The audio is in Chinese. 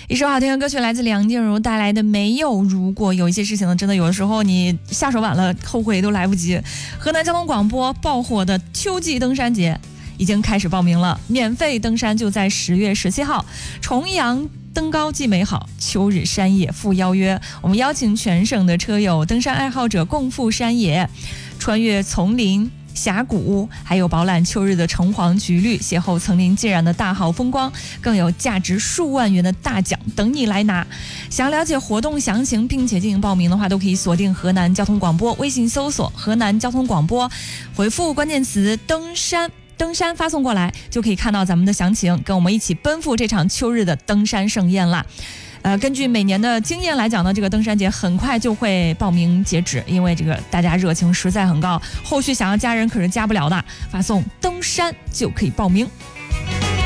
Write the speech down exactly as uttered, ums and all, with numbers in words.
一首好听的歌曲来自梁静茹带来的《没有如果》。有一些事情呢，真的有的时候你下手晚了，后悔都来不及。河南交通广播爆火的秋季登山节已经开始报名了，免费登山就在十月十七号，重阳登高既美好，秋日山野赴邀约。我们邀请全省的车友、登山爱好者共赴山野，穿越丛林峡谷，还有饱览秋日的橙黄橘绿，邂逅层林尽染的大好风光，更有价值数万元的大奖等你来拿。想了解活动详情并且进行报名的话，都可以锁定河南交通广播，微信搜索河南交通广播，回复关键词登山登山发送过来，就可以看到咱们的详情，跟我们一起奔赴这场秋日的登山盛宴啦。呃，根据每年的经验来讲呢，这个登山节很快就会报名截止，因为这个大家热情实在很高，后续想要加人可是加不了的，发送登山就可以报名。